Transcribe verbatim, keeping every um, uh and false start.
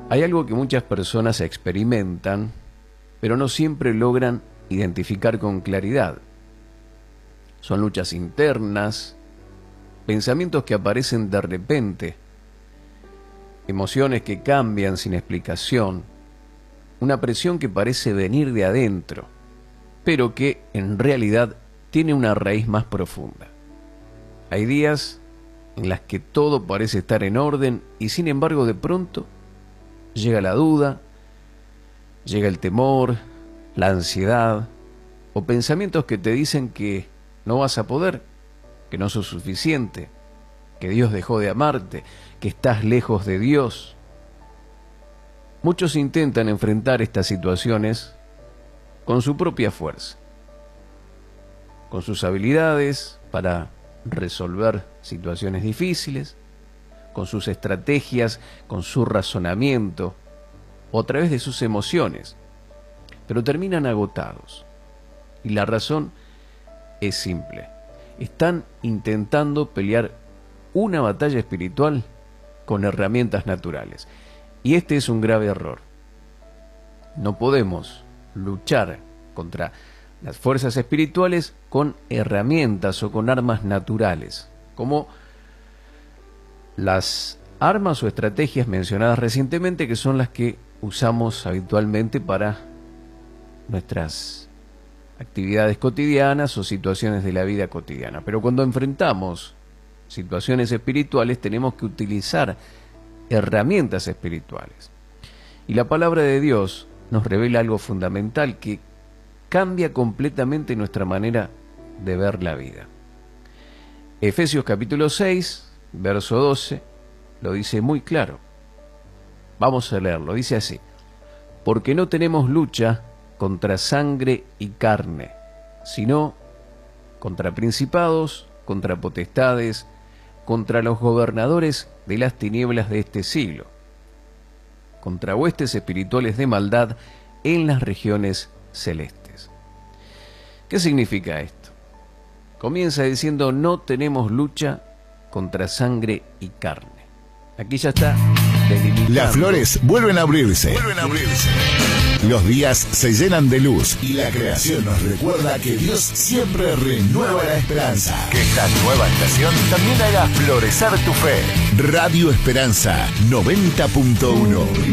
Hay algo que muchas personas experimentan, pero no siempre logran identificar con claridad. Son luchas internas, pensamientos que aparecen de repente, emociones que cambian sin explicación, una presión que parece venir de adentro, pero que en realidad tiene una raíz más profunda. Hay días en las que todo parece estar en orden y sin embargo de pronto llega la duda, llega el temor, la ansiedad o pensamientos que te dicen que no vas a poder, que no sos suficiente, que Dios dejó de amarte, que estás lejos de Dios. Muchos intentan enfrentar estas situaciones con su propia fuerza, con sus habilidades para resolver situaciones difíciles, con sus estrategias, con su razonamiento o a través de sus emociones, pero terminan agotados. Y la razón es simple: están intentando pelear una batalla espiritual con herramientas naturales. Y este es un grave error. No podemos luchar contra las fuerzas espirituales con herramientas o con armas naturales, como las armas o estrategias mencionadas recientemente, que son las que usamos habitualmente para nuestras actividades cotidianas o situaciones de la vida cotidiana. Pero cuando enfrentamos situaciones espirituales tenemos que utilizar herramientas espirituales. Y la palabra de Dios nos revela algo fundamental que cambia completamente nuestra manera de ver la vida. Efesios capítulo seis, verso doce, lo dice muy claro. Vamos a leerlo, dice así: porque no tenemos lucha contra sangre y carne, sino contra principados, contra potestades, contra los gobernadores de las tinieblas de este siglo, contra huestes espirituales de maldad en las regiones celestes. ¿Qué significa esto? Comienza diciendo: no tenemos lucha contra sangre y carne. Aquí ya está delimitando. Las flores vuelven a abrirse. Vuelven a abrirse. Los días se llenan de luz y la creación nos recuerda que Dios siempre renueva la esperanza. Que esta nueva estación también haga florecer tu fe. Radio Esperanza noventa punto uno.